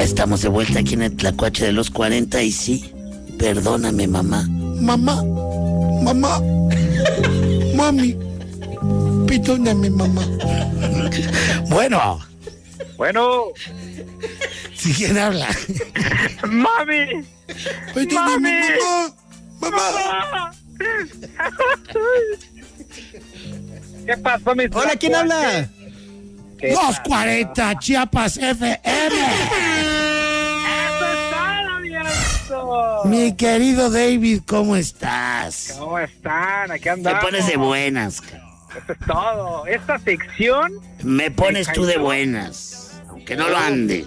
estamos de vuelta aquí en el Tlacuache de los 40 y sí, perdóname, mamá. Mamá, mami, perdóname, mamá. Bueno. ¿Sí, quién habla? ¡Mami! Perdóname, mamá. ¿Qué pasó, mi Hola, ¿quién habla? Los 40 Chiapas FM. ¡Eso es todo, viejo! Mi querido David, ¿cómo estás? ¿Cómo están? Aquí Te andamos. pones de buenas. Eso es todo. Esta sección... Me pones tú de buenas, aunque no lo ande.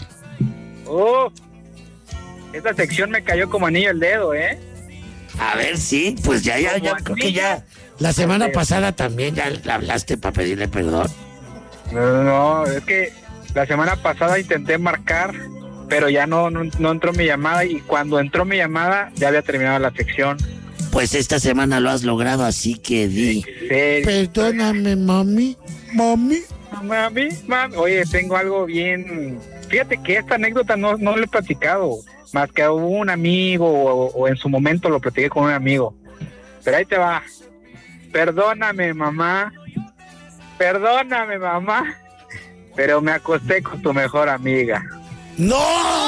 Esta sección me cayó como anillo al dedo, ¿eh? A ver, sí, pues ya, creo que ya. La semana pasada también ya le hablaste para pedirle perdón. No, es que la semana pasada intenté marcar, pero ya no entró mi llamada, y cuando entró mi llamada ya había terminado la sección. Pues esta semana lo has logrado, así que di. Perdóname, mami. Mami. Oye, tengo algo bien... Fíjate que esta anécdota no lo he platicado, más que hubo un amigo o en su momento lo platiqué con un amigo. Pero ahí te va. Perdóname, mamá, pero me acosté con tu mejor amiga. ¡No!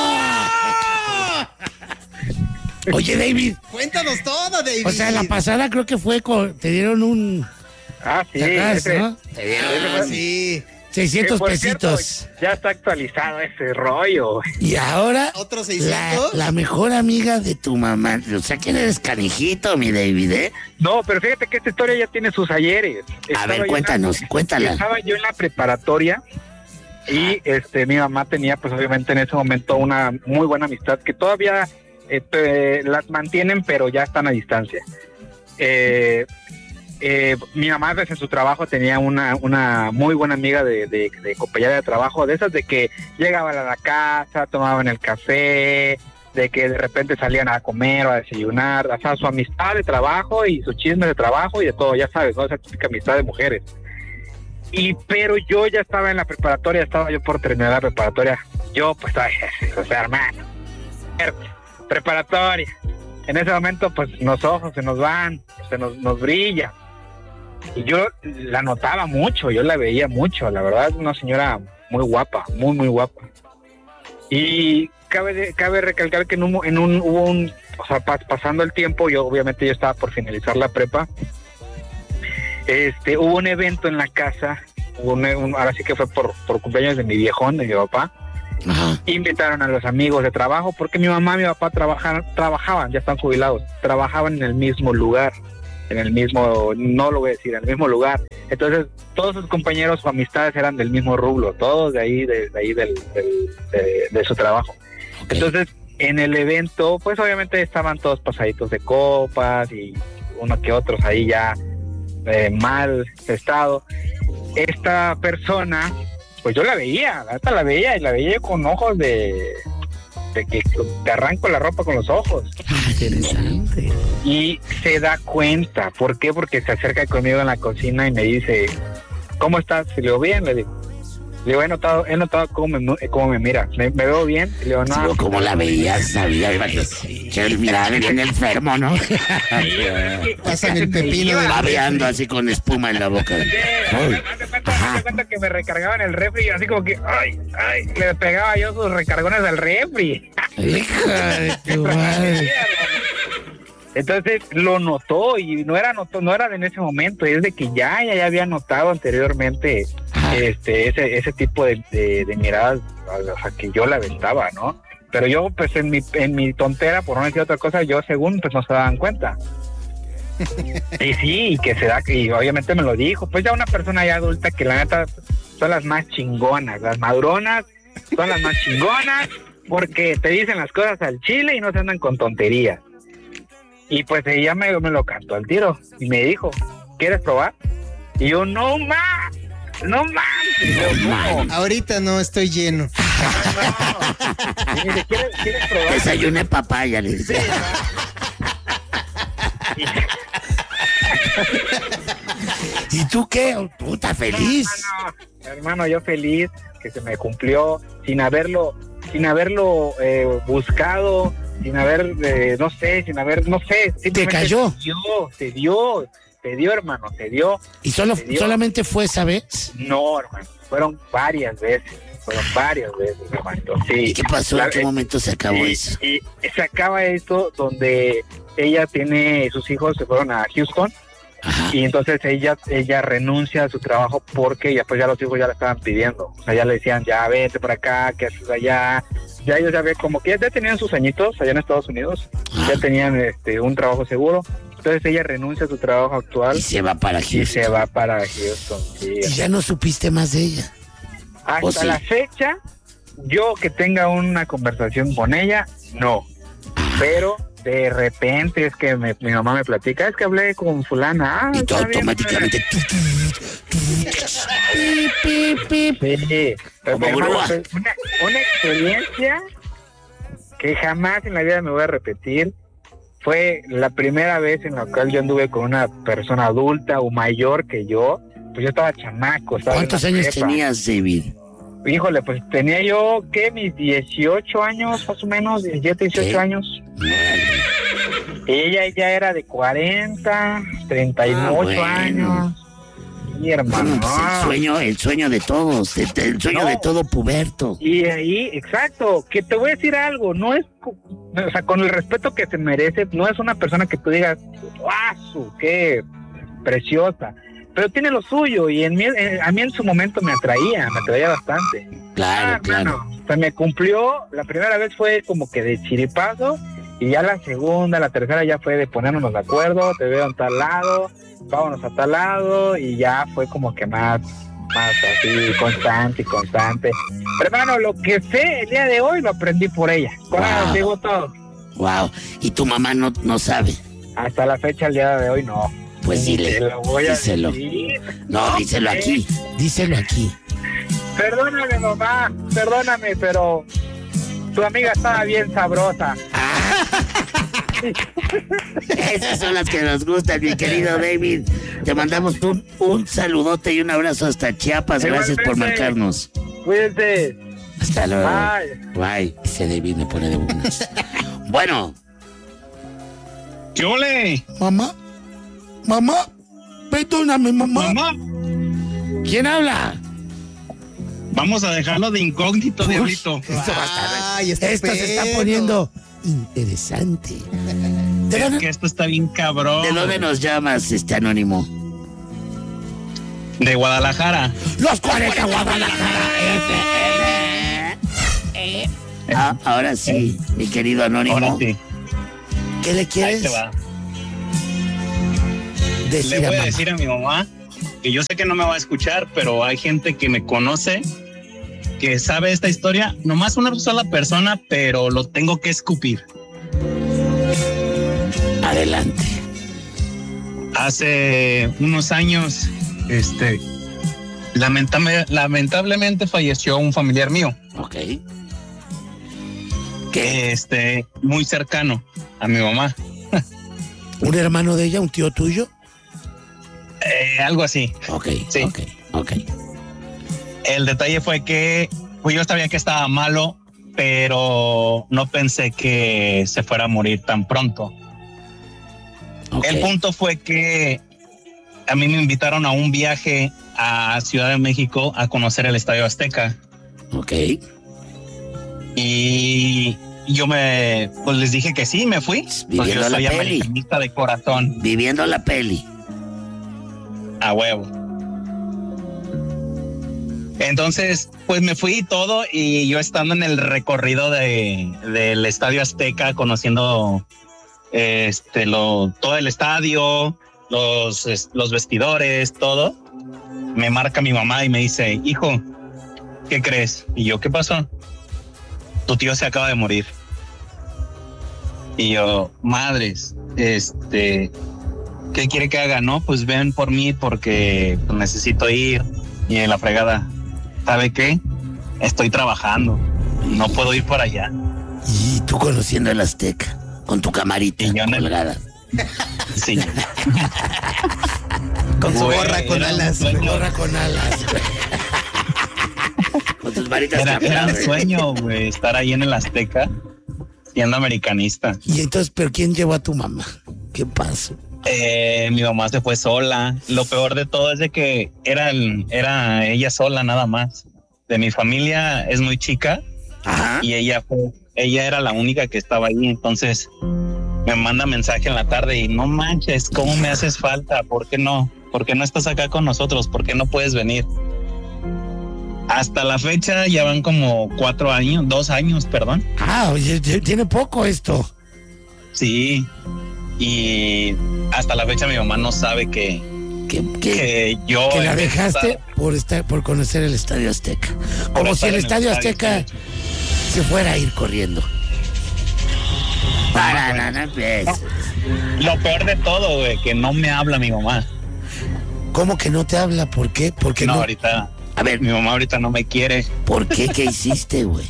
Oye, David. Cuéntanos todo, David. O sea, la pasada creo que fue te dieron un... Ah, sí. ¿no? Te dieron sí. 600 por pesitos. Cierto, ya está actualizado ese rollo. Y ahora, ¿otros 600? La mejor amiga de tu mamá. O sea, que eres canijito, mi David, ¿eh? No, pero fíjate que esta historia ya tiene sus ayeres. A ver, cuéntala. Estaba yo en la preparatoria y mi mamá tenía, pues obviamente en ese momento, una muy buena amistad que todavía las mantienen, pero ya están a distancia. Mi mamá desde su trabajo tenía una muy buena amiga de compañera de trabajo, de esas de que llegaban a la casa, tomaban el café, de que de repente salían a comer o a desayunar, o sea, su amistad de trabajo y su chisme de trabajo y de todo, ya sabes, ¿no? Esa típica amistad de mujeres. Pero yo ya estaba en la preparatoria, estaba yo por terminar la preparatoria, yo pues, o sea, hermano, preparatoria, en ese momento pues los ojos se nos van, nos brilla. Y yo la notaba mucho, yo la veía mucho, la verdad, una señora muy guapa, muy guapa. Y cabe recalcar que o sea, pasando el tiempo, obviamente yo estaba por finalizar la prepa, hubo un evento en la casa, ahora sí que fue por cumpleaños de mi viejón, de mi papá. Ajá. Invitaron a los amigos de trabajo, porque mi mamá y mi papá trabajaban, ya están jubilados, trabajaban en el mismo lugar. No lo voy a decir, en el mismo lugar. Entonces, todos sus compañeros o amistades eran del mismo rubro, todos de ahí de su trabajo. Okay. Entonces, en el evento, pues obviamente estaban todos pasaditos de copas y uno que otros ahí ya mal estado. Esta persona, pues yo la veía con ojos de que te arranco la ropa con los ojos. Interesante. Y se da cuenta. ¿Por qué? Porque se acerca conmigo en la cocina y me dice, ¿cómo estás? Y le digo, bien, le digo, he notado cómo me mira. ¿Me veo bien? Y le digo, no. Sí, ¿cómo la veías? Sabía que el mirar bien enfermo, ¿no? Pasan el pepino. Babeando así con espuma en la boca. Me cuenta que me recargaban el refri y así como que, ay, le pegaba yo sus recargones al refri. Hija de tu madre. Entonces lo notó y no era en ese momento, es de que ya había notado anteriormente ese tipo de miradas, o sea, que yo la aventaba, ¿no? Pero yo, pues en mi tontera, por no decir otra cosa, yo según pues no se daban cuenta. Y sí, que se da, y obviamente me lo dijo, pues ya una persona ya adulta que la neta son las más chingonas, las maduronas son las más chingonas, porque te dicen las cosas al chile y no se andan con tonterías. Y pues ella me lo cantó al tiro y me dijo, ¿quieres probar? Y yo, no más. No. Ahorita no, estoy lleno. No. Y dice, ¿quieres probar? Desayuné papaya, le dice. ¿Y tú qué? ¿Tú estás feliz? Hermano, yo feliz, que se me cumplió sin haberlo sin haberlo buscado, sin haber, no sé, ¿Te cayó? Te dio, hermano, te dio. ¿Y solamente fue esa vez? No, hermano, fueron varias veces, hermano. Sí. ¿Y qué pasó? ¿En qué momento se acabó eso? Y se acaba esto donde ella sus hijos se fueron a Houston. Ajá. Y entonces ella renuncia a su trabajo porque ya los hijos ya la estaban pidiendo. O sea, ya le decían, ya vete por acá, ¿qué haces allá? Ya ellos ya ven como que ya tenían sus añitos allá en Estados Unidos. Ya tenían un trabajo seguro. Entonces ella renuncia a su trabajo actual. Y se va para Houston. Sí. ¿Y ya no supiste más de ella? Hasta la fecha, yo que tenga una conversación con ella, no. Pero de repente es que mi mamá me platica, es que hablé con fulana. Y tú automáticamente... Sí, como grúa. Una experiencia que jamás en la vida me voy a repetir. Fue la primera vez en la cual yo anduve con una persona adulta o mayor que yo. Pues yo estaba chamaco. ¿Cuántos años tenías, David? Híjole, pues tenía yo, mis 18 años, más o menos, 17, 18 años. Ella ya era de 40, 38 años. Sí, hermano. Pues el sueño de todos, el sueño de todo puberto. Y ahí, exacto, que te voy a decir algo, no es, o sea, con el respeto que se merece, no es una persona que tú digas, ¡guau! ¡Qué preciosa! Pero tiene lo suyo y a mí en su momento me atraía bastante. Claro. O sea, me cumplió, la primera vez fue como que de chiripazo y ya la segunda, la tercera ya fue de ponernos de acuerdo, te veo en tal lado, vámonos a tal lado y ya fue como que más así, constante. Pero hermano, lo que sé el día de hoy lo aprendí por ella. Con ella digo todo. Wow. ¿Y tu mamá no sabe? Hasta la fecha, el día de hoy, no. Pues díselo. No, díselo aquí. Perdóname, mamá, pero tu amiga estaba bien sabrosa. Esas son las que nos gustan, mi querido David. Te mandamos un saludote y un abrazo hasta Chiapas. Gracias por marcarnos. Cuídense. Hasta luego. Bye. Ese David me pone de buenas. Bueno. ¿Qué ole? Mamá, perdóname, mamá. ¿Quién habla? Vamos a dejarlo de incógnito, diablito. Esto se está poniendo interesante. Es que esto está bien cabrón. ¿De dónde nos llamas, anónimo? De Guadalajara. ¡Los 40 Guadalajara! Ahora sí, mi querido anónimo. Ahora sí. ¿Qué le quieres? Ahí te va. Le voy a decir a mi mamá que yo sé que no me va a escuchar, pero hay gente que me conoce, que sabe esta historia. Nomás una sola persona, pero lo tengo que escupir. Adelante. Hace unos años, lamentablemente falleció un familiar mío. Ok. ¿Qué? Muy cercano a mi mamá. ¿Un hermano de ella, un tío tuyo? Algo así. Ok, sí. Ok. El detalle fue que pues yo sabía que estaba malo, pero no pensé que se fuera a morir tan pronto. Okay. El punto fue que a mí me invitaron a un viaje a Ciudad de México a conocer el Estadio Azteca. Ok. Y yo pues les dije que sí, me fui. Porque yo soy americanista de corazón. Viviendo la peli. A huevo. Entonces, pues me fui y todo, y yo estando en el recorrido del Estadio Azteca, conociendo todo el estadio, los vestidores, todo, me marca mi mamá y me dice, hijo, ¿qué crees? Y yo, ¿qué pasó? Tu tío se acaba de morir. Y yo, madres, ¿qué quiere que haga? No, pues ven por mí porque necesito ir. Y en la fregada, ¿sabe qué? Estoy trabajando, no puedo ir por allá. Y tú conociendo el Azteca, con tu camarita colgada. Sí. Con su gorra con alas. Con gorra con alas. Con tus manitas Era temblando. un sueño, güey, estar ahí en el Azteca siendo americanista. Y entonces, ¿pero quién llevó a tu mamá? ¿Qué pasó? Mi mamá se fue sola. Lo peor de todo es de que era ella sola nada más. De mi familia es muy chica. Ajá. Y ella era la única que estaba ahí. Entonces me manda mensaje en la tarde y no manches, ¿cómo me haces falta? ¿Por qué no? ¿Por qué no estás acá con nosotros? ¿Por qué no puedes venir? Hasta la fecha ya van como 2 años, perdón. Oye, tiene poco esto. Sí. Y hasta la fecha mi mamá no sabe que yo... Que la dejaste por conocer el Estadio Azteca. Como si el Estadio Azteca se fuera a ir corriendo. No empieces. Lo peor de todo, güey, que no me habla mi mamá. ¿Cómo que no te habla? ¿Por qué? Porque no. Ahorita... A ver, mi mamá ahorita no me quiere. ¿por qué? ¿Qué hiciste, güey?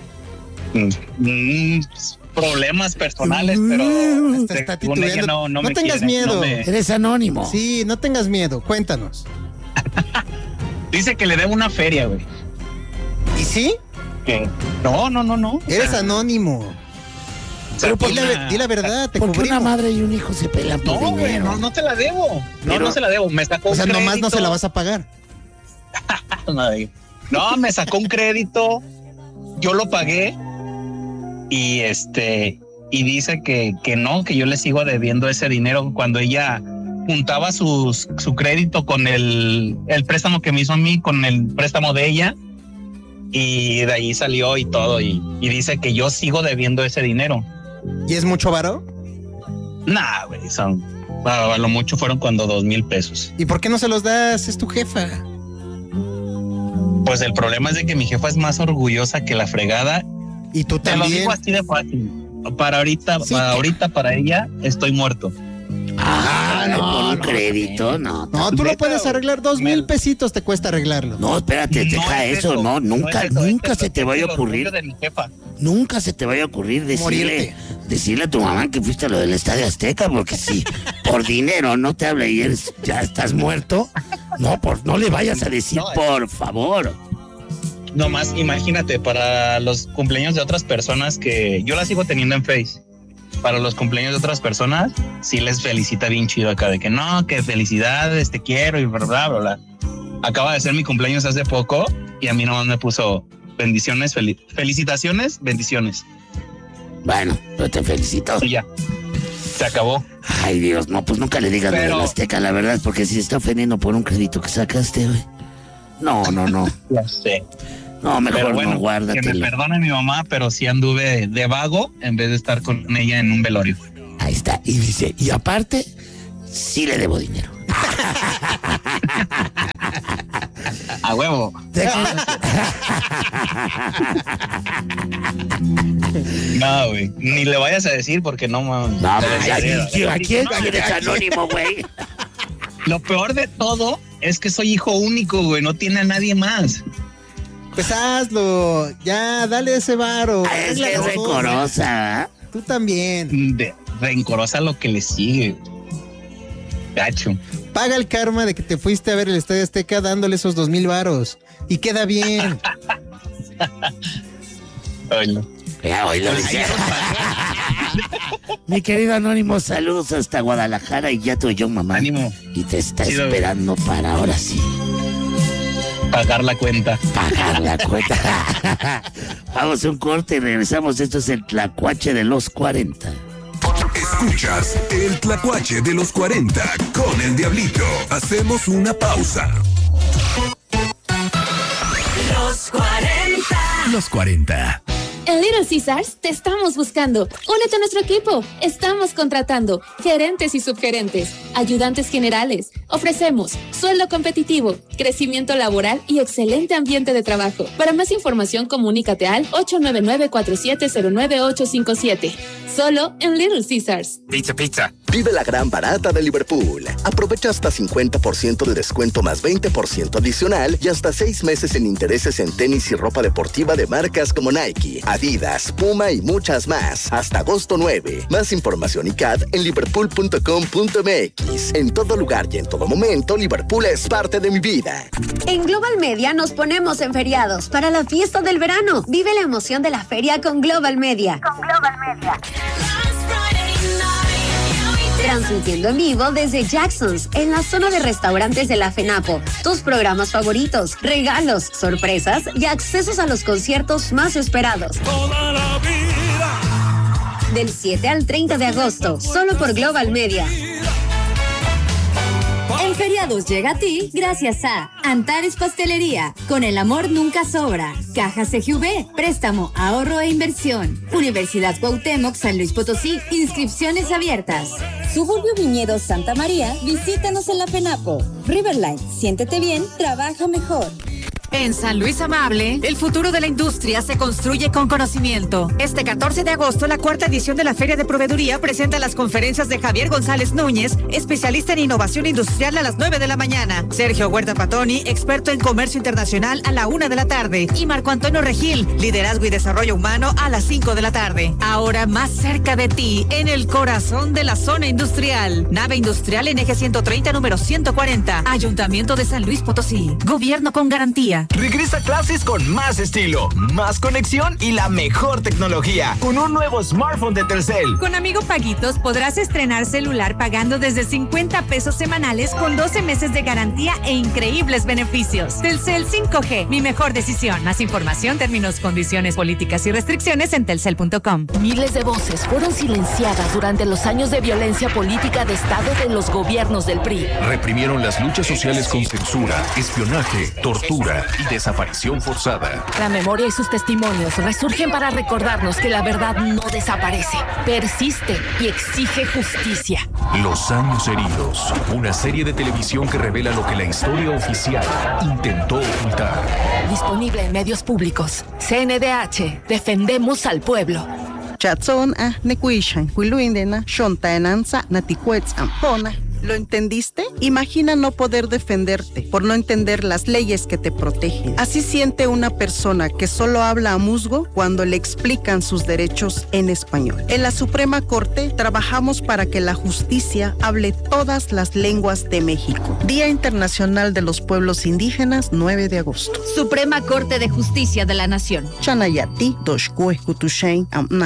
Problemas personales, pero Está según ella titubeando. no No me tengas quiere, miedo. Eres anónimo. Sí, no tengas miedo. Cuéntanos. Dice que le debo una feria, güey. ¿Y sí? Que no. Eres anónimo. Pero Di la verdad, te Porque una cubrimos. madre y un hijo se pelan por No, güey, dinero. no te la debo. No se la debo. Me sacó O sea, un crédito. nomás no se la vas a pagar. No, me sacó un crédito. Yo lo pagué. Y y dice que no, que yo le sigo debiendo ese dinero cuando ella juntaba su crédito con el préstamo que me hizo a mí, con el préstamo de ella, y de ahí salió y todo, y dice que yo sigo debiendo ese dinero. ¿Y es mucho varo? Nah, güey, a lo mucho fueron cuando 2,000 pesos. ¿Y por qué no se los das? Es tu jefa. Pues el problema es de que mi jefa es más orgullosa que la fregada. Y tú Te lo también. digo así de fácil. Para ahorita, Sí, para ella, estoy muerto. Por un crédito, no. No, tú lo Neta, puedes arreglar. 2,000 Mel. pesitos te cuesta arreglarlo. No, espérate, deja es eso, no, nunca, es eso, nunca es se te vaya a el ocurrir. orgullo de mi jefa. Nunca se te vaya a ocurrir Morirte. decirle a tu mamá que fuiste a lo del Estadio Azteca, porque si por dinero no te habla y ya estás muerto, no le vayas a decir, No, por favor. Nomás imagínate, para los cumpleaños de otras personas que yo las sigo teniendo en Face, para los cumpleaños de otras personas, sí les felicita bien chido acá, de que no, que felicidades, te quiero y bla, bla, bla, bla. Acaba de ser mi cumpleaños hace poco y a mí nomás me puso bendiciones, felicitaciones, bendiciones. Bueno, yo te felicito. Y ya, se acabó. Ay, Dios, no, pues nunca le digas lo Pero- del Azteca, la verdad, porque si se está ofendiendo por un crédito que sacaste, güey. No. Ya sé. No, mejor Pero bueno, no, que me guárdatelo. perdone mi mamá, pero sí anduve de vago en vez de estar con ella en un velorio. Ahí está, y dice, y aparte, sí le debo dinero. A huevo. No, güey. Ni le vayas a decir porque no mames. No, Te pues, desearía. ¿a quién eres anónimo, güey? Lo peor de todo es que soy hijo único, güey. No tiene a nadie más. Pues hazlo. Ya, dale ese varo. Ay, es que es Arréglalo todo. rencorosa, ¿eh? Tú también. Rencorosa lo que le sigue. Gacho. Paga el karma de que te fuiste a ver el Estadio Azteca dándole esos 2,000 varos. Y queda bien. Ay, no. Ya, hoy lo dice. Mi querido Anónimo, saludos hasta Guadalajara y ya tu yo, mamá. Ánimo. Y te está Chido. esperando para ahora sí Pagar la cuenta. pagar la cuenta. Vamos a un corte y regresamos. Esto es el Tlacuache de los 40. Escuchas el Tlacuache de los 40 con el Diablito. Hacemos una pausa. Los 40. Los 40. En Little Caesars te estamos buscando. Únete a nuestro equipo. Estamos contratando gerentes y subgerentes, ayudantes generales. Ofrecemos sueldo competitivo, crecimiento laboral y excelente ambiente de trabajo. Para más información, comunícate al 899-4709-857. Solo en Little Caesars. Pizza. Vive la gran barata de Liverpool. Aprovecha hasta 50% de descuento más 20% adicional y hasta 6 meses en intereses en tenis y ropa deportiva de marcas como Nike, Adidas, Puma y muchas más. Hasta agosto 9. Más información y CAD en liverpool.com.mx. En todo lugar y en todo momento, Liverpool es parte de mi vida. En Global Media nos ponemos en feriados para la fiesta del verano. Vive la emoción de la feria con Global Media. Transmitiendo en vivo desde Jackson's, en la zona de restaurantes de la FENAPO. Tus programas favoritos, regalos, sorpresas y accesos a los conciertos más esperados. Toda la vida. Del 7 al 30 de agosto, solo por Global Media. En feriados llega a ti gracias a Antares Pastelería. Con el amor nunca sobra. Cajas CGV. Préstamo, ahorro e inversión. Universidad Cuauhtémoc, San Luis Potosí. Inscripciones abiertas. Suburbio Viñedos Santa María. Visítanos en la FENAPO. Riverline. Siéntete bien, trabaja mejor. En San Luis Amable, el futuro de la industria se construye con conocimiento. Este 14 de agosto, la 4ª edición de la Feria de Proveeduría presenta las conferencias de Javier González Núñez, especialista en innovación industrial, a las 9 de la mañana. Sergio Huerta Patoni, experto en comercio internacional, a la 1 de la tarde. Y Marco Antonio Regil, liderazgo y desarrollo humano, a las 5 de la tarde. Ahora más cerca de ti, en el corazón de la zona industrial. Nave industrial en eje 130, número 140. Ayuntamiento de San Luis Potosí. Gobierno con garantía. Regresa a clases con más estilo, más conexión y la mejor tecnología, con un nuevo smartphone de Telcel. Con Amigo Paguitos podrás estrenar celular pagando desde 50 pesos semanales con 12 meses de garantía e increíbles beneficios. Telcel 5G, mi mejor decisión. Más información, términos, condiciones, políticas y restricciones en telcel.com. Miles de voces fueron silenciadas durante los años de violencia política de Estado de los gobiernos del PRI. Reprimieron las luchas sociales con censura, espionaje, tortura y desaparición forzada. La memoria y sus testimonios resurgen para recordarnos que la verdad no desaparece, persiste y exige justicia. Los años heridos, una serie de televisión que revela lo que la historia oficial intentó ocultar. Disponible en medios públicos. CNDH, defendemos al pueblo. Chatson nekuishan, huiluindena, shontaenanza, naticuetzam, ¿Lo entendiste? Imagina no poder defenderte por no entender las leyes que te protegen. Así siente una persona que solo habla a musgo cuando le explican sus derechos en español. En la Suprema Corte trabajamos para que la justicia hable todas las lenguas de México. Día Internacional de los Pueblos Indígenas, 9 de agosto. Suprema Corte de Justicia de la Nación. Chanayati, Doshkue, Kutushain,